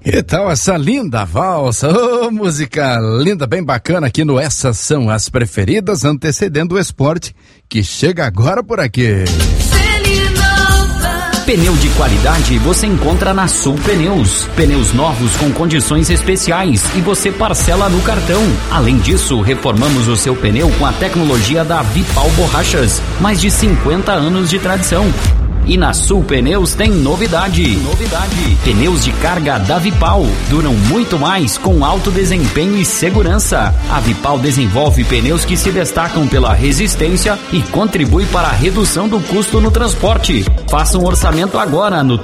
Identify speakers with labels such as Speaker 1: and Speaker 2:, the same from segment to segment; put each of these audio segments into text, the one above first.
Speaker 1: Então, essa linda valsa, música linda, bem bacana aqui no Essas São as Preferidas, antecedendo o esporte que chega agora por aqui.
Speaker 2: Pneu de qualidade você encontra na Sul Pneus. Pneus novos com condições especiais e você parcela no cartão. Além disso, reformamos o seu pneu com a tecnologia da Vipal Borrachas. Mais de 50 anos de tradição. E na Sul Pneus tem novidade. Pneus de carga da Vipal duram muito mais com alto desempenho e segurança. A Vipal desenvolve pneus que se destacam pela resistência e contribui para a redução do custo no transporte. Faça um orçamento agora no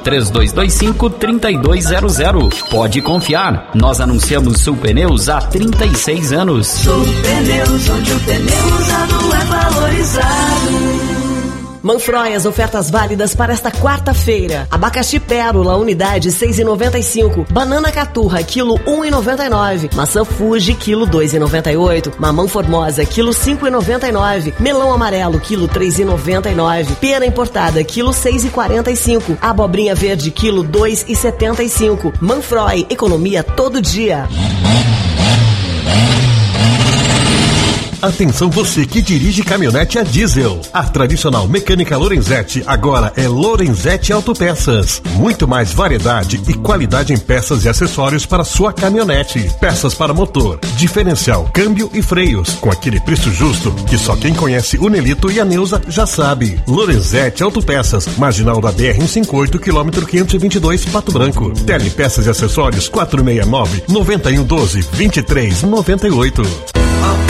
Speaker 2: 3225-3200. Pode confiar, nós anunciamos Sul Pneus há 36 anos.
Speaker 3: Sul Pneus, onde o pneu usado é valorizado.
Speaker 4: Manfroy, as ofertas válidas para esta quarta-feira. Abacaxi Pérola, unidade 6,95. Banana Caturra, quilo 1,99. Maçã Fuji, quilo 2,98. Mamão Formosa, quilo 5,99. Melão amarelo, quilo 3,99. Pera importada, quilo 6,45. Abobrinha verde, quilo 2,75. Manfroy, economia todo dia.
Speaker 5: Atenção você que dirige caminhonete a diesel. A tradicional mecânica Lorenzetti agora é Lorenzetti Autopeças. Muito mais variedade e qualidade em peças e acessórios para sua caminhonete. Peças para motor, diferencial, câmbio e freios. Com aquele preço justo que só quem conhece o Nelito e a Neuza já sabe. Lorenzetti Autopeças, marginal da BR-158, quilômetro 522, Pato Branco. Telepeças e acessórios 469-9112-2398.